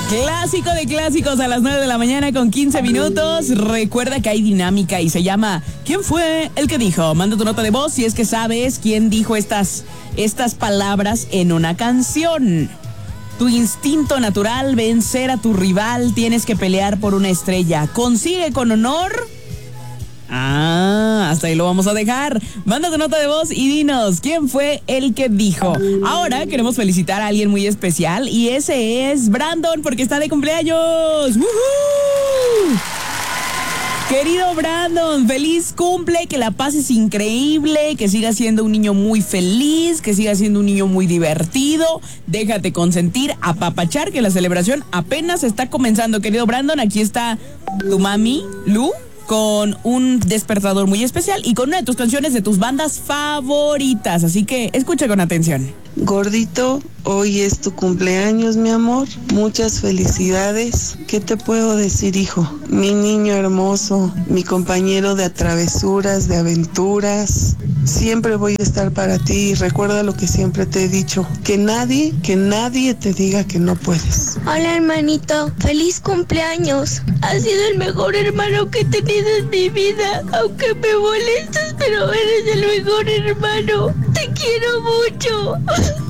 Clásico de clásicos a las 9 de la mañana con 15 minutos. Recuerda que hay dinámica y se llama ¿Quién fue el que dijo? Manda tu nota de voz si es que sabes quién dijo estas palabras en una canción. Tu instinto natural, vencer a tu rival, tienes que pelear por una estrella. Consigue con honor. Hasta ahí lo vamos a dejar. Manda tu nota de voz y dinos quién fue el que dijo. Ahora queremos felicitar a alguien muy especial y ese es Brandon porque está de cumpleaños. ¡Woohoo! Querido Brandon, feliz cumple, que la pases increíble, que sigas siendo un niño muy feliz, que sigas siendo un niño muy divertido. Déjate consentir, apapachar, que la celebración apenas está comenzando. Querido Brandon, aquí está tu mami, Lu, con un despertador muy especial y con una de tus canciones de tus bandas favoritas. Así que escucha con atención. Gordito, hoy es tu cumpleaños, mi amor. Muchas felicidades. ¿Qué te puedo decir, hijo? Mi niño hermoso, mi compañero de travesuras, de aventuras. Siempre voy a estar para ti y recuerda lo que siempre te he dicho. Que nadie te diga que no puedes. Hola, hermanito. Feliz cumpleaños. Has sido el mejor hermano que he tenido en mi vida. Aunque me molestas, pero eres el mejor hermano. Te quiero mucho.